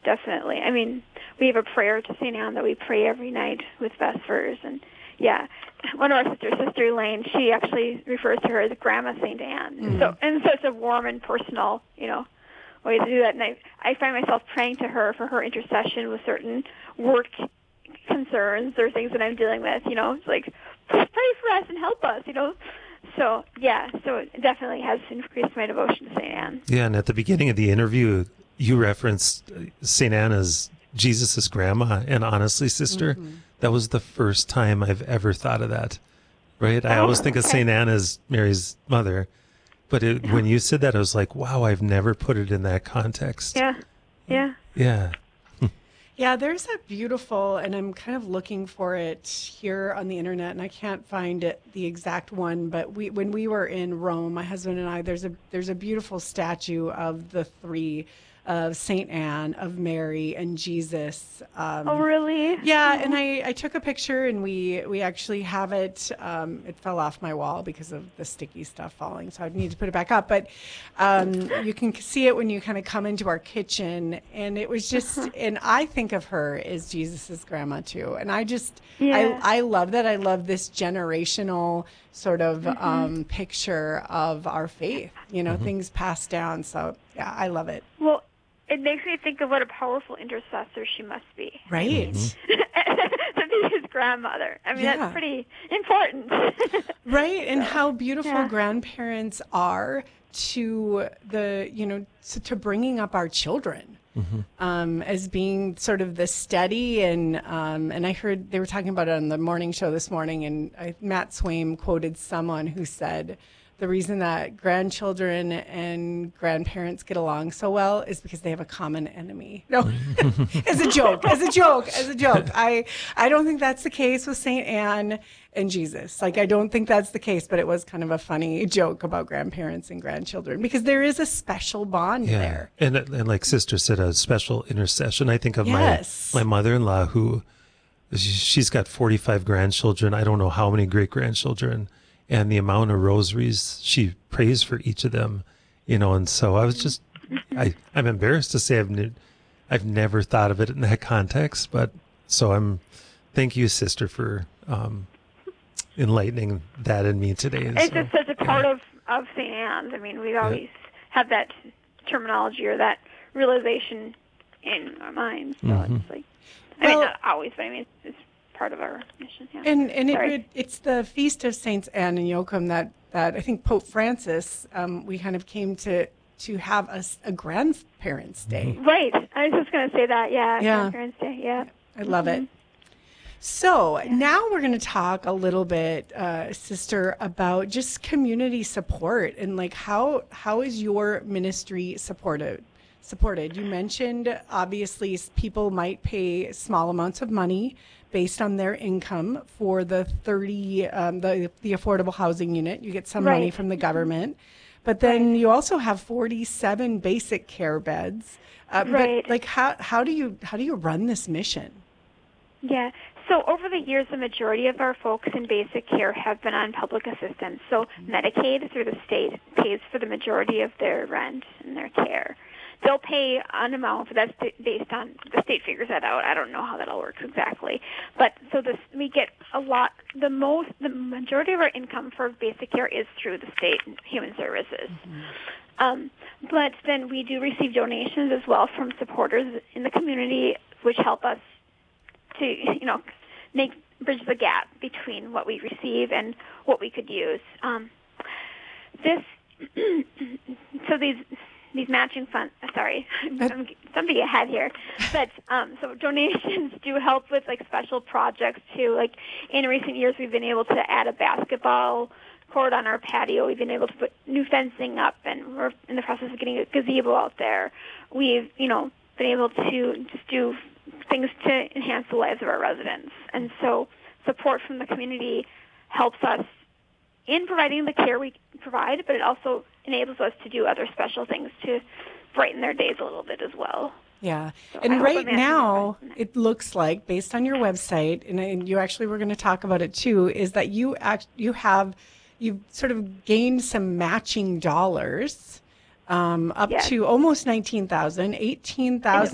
definitely. I mean, we have a prayer to St. Anne that we pray every night with Vespers, and yeah, one of our sisters, Sister Elaine, she actually refers to her as Grandma St. Anne. Mm. So, and such a warm and personal, way to do that. And I find myself praying to her for her intercession with certain work concerns or things that I'm dealing with. It's like, pray for us and help us. So yeah, so it definitely has increased my devotion to St. Anne. Yeah, and at the beginning of the interview, you referenced St. Anne as Jesus' grandma, and honestly, sister, that was the first time I've ever thought of that, right? I always think of St. Anne as Mary's mother, but when you said that, I was like, wow, I've never put it in that context. Yeah. Yeah, there's a beautiful, and I'm kind of looking for it here on the internet, and I can't find it, the exact one, but when we were in Rome, my husband and I, there's a beautiful statue of the three, of St. Anne, of Mary, and Jesus. Oh, really? Yeah, and I took a picture, and we actually have it. It fell off my wall because of the sticky stuff falling, so I need to put it back up. But you can see it when you kind of come into our kitchen, and it was just, and I think of her as Jesus's grandma too, and I just, I love that. I love this generational sort of picture of our faith, things passed down. So yeah, I love it. Well, it makes me think of what a powerful intercessor she must be. Right. To be his grandmother. I mean, that's pretty important. Right. And how beautiful grandparents are to to bringing up our children. As being sort of the steady and I heard they were talking about it on the morning show this morning, and Matt Swaim quoted someone who said the reason that grandchildren and grandparents get along so well is because they have a common enemy. No, as a joke. I don't think that's the case with St. Anne and Jesus. Like, I don't think that's the case, but it was kind of a funny joke about grandparents and grandchildren because there is a special bond there. And like Sister said, a special intercession. I think of my mother-in-law who, she's got 45 grandchildren. I don't know how many great-grandchildren. And the amount of rosaries she prays for each of them, and so I was just, I'm embarrassed to say I've never thought of it in that context, but so thank you, sister, for enlightening that in me today. It's just such a part of St. Anne's. I mean, we always have that terminology or that realization in our minds. So it's like, I mean, not always, but I mean, it's part of our mission. Yeah. And it's the feast of Saints Anne and Joachim that I think Pope Francis, we kind of came to have a Grandparents' Day. Right. I was just going to say that. Yeah. Grandparents' Day. Yeah. I love it. So now we're going to talk a little bit, Sister, about just community support and like how is your ministry supported? You mentioned obviously people might pay small amounts of money based on their income for the the affordable housing unit. You get some money from the government, but then you also have 47 basic care beds. But like how do you run this mission? Yeah. So over the years, the majority of our folks in basic care have been on public assistance. So Medicaid through the state pays for the majority of their rent and their care. They'll pay an amount, but that's based on, the state figures that out. I don't know how that all works exactly. But so we get a lot, the majority of our income for basic care is through the state human services. But then we do receive donations as well from supporters in the community, which help us to, bridge the gap between what we receive and what we could use. These matching funds, sorry, I'm jumping ahead here, but so donations do help with like special projects too. Like in recent years, we've been able to add a basketball court on our patio. We've been able to put new fencing up, and we're in the process of getting a gazebo out there. We've, been able to just do things to enhance the lives of our residents. And so support from the community helps us in providing the care we provide, but it also enables us to do other special things to brighten their days a little bit as well. Yeah. So and right now, it looks like, based on your website, and you actually were going to talk about it too, is that you've sort of gained some matching dollars up to almost 19,000, 18,000